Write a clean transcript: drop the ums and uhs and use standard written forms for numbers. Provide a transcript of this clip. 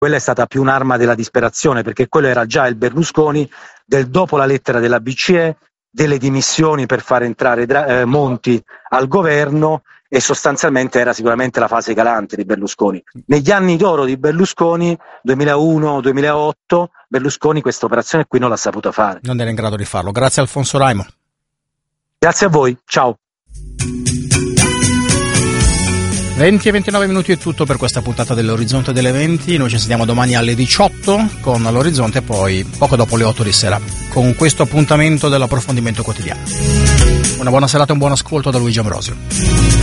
quella è stata più un'arma della disperazione, perché quello era già il Berlusconi del dopo la lettera della BCE, delle dimissioni per far entrare Monti al governo, e sostanzialmente era sicuramente la fase calante di Berlusconi. Negli anni d'oro di Berlusconi, 2001-2008, Berlusconi questa operazione qui non l'ha saputa fare. Non era in grado di farlo. Grazie Alfonso Raimo. Grazie a voi, ciao. 20 e 29 minuti è tutto per questa puntata dell'Orizzonte delle 20. Noi ci sentiamo domani alle 18 con l'Orizzonte e poi poco dopo le 8 di sera con questo appuntamento dell'approfondimento quotidiano. Una buona serata e un buon ascolto da Luigi Ambrosio.